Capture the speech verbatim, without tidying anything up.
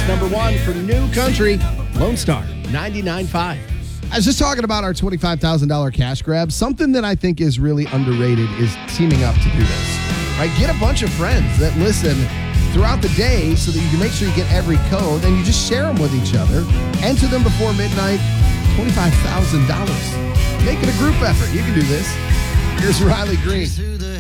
number one for new country, Lone Star, ninety-nine point five. I was just talking about our twenty-five thousand dollars cash grab. Something that I think is really underrated is teaming up to do this. Right? Get a bunch of friends that listen throughout the day so that you can make sure you get every code and you just share them with each other. Enter them before midnight, twenty-five thousand dollars. Make it a group effort. You can do this. Here's Riley Green.